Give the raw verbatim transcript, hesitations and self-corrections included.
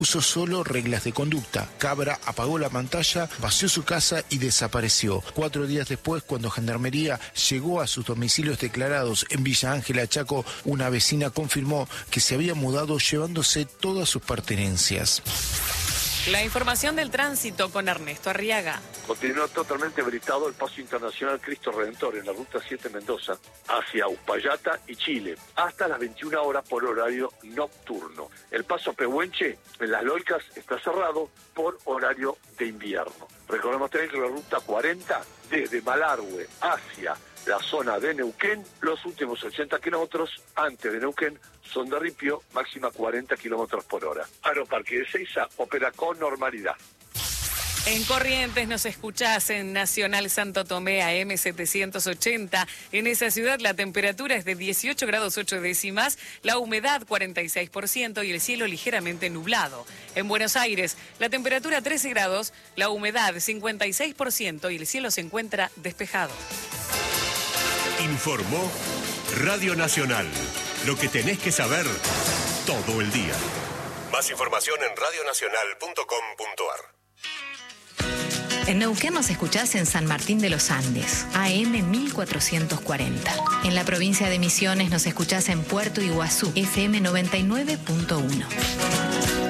Puso solo reglas de conducta. Cabra apagó la pantalla, vació su casa y desapareció. Cuatro días después, cuando Gendarmería llegó a sus domicilios declarados en Villa Ángela, Chaco, una vecina confirmó que se había mudado llevándose todas sus pertenencias. La información del tránsito con Ernesto Arriaga. Continúa totalmente habilitado el paso internacional Cristo Redentor en la ruta siete Mendoza hacia Uspallata y Chile hasta las veintiuna horas por horario nocturno. El paso Pehuenche en Las Lolcas está cerrado por horario de invierno. Recordemos también que la ruta cuarenta desde Malargüe hacia la zona de Neuquén, los últimos ochenta kilómetros antes de Neuquén son de ripio, máxima cuarenta kilómetros por hora. Aeroparque de Ezeiza opera con normalidad. En Corrientes nos escuchás en Nacional Santo Tomé A M setecientos ochenta. En esa ciudad la temperatura es de dieciocho grados ocho décimas, la humedad cuarenta y seis por ciento y el cielo ligeramente nublado. En Buenos Aires la temperatura trece grados, la humedad cincuenta y seis por ciento y el cielo se encuentra despejado. Informó Radio Nacional. Lo que tenés que saber todo el día. Más información en radio nacional punto com punto ar. En Neuquén nos escuchás en San Martín de los Andes, A M mil cuatrocientos cuarenta. En la provincia de Misiones nos escuchás en Puerto Iguazú, F M noventa y nueve punto uno.